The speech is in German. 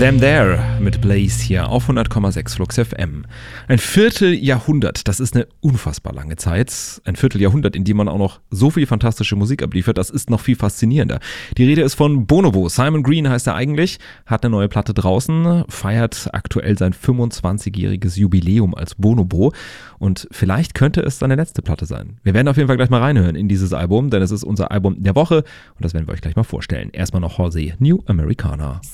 Them There mit Blaze hier auf 100,6 Flux FM. Ein Vierteljahrhundert, das ist eine unfassbar lange Zeit. Ein Vierteljahrhundert, in dem man auch noch so viel fantastische Musik abliefert, das ist noch viel faszinierender. Die Rede ist von Bonobo. Simon Green heißt er eigentlich, hat eine neue Platte draußen, feiert aktuell sein 25-jähriges Jubiläum als Bonobo und vielleicht könnte es seine letzte Platte sein. Wir werden auf jeden Fall gleich mal reinhören in dieses Album, denn es ist unser Album der Woche und das werden wir euch gleich mal vorstellen. Erstmal noch Halsey, New Americana.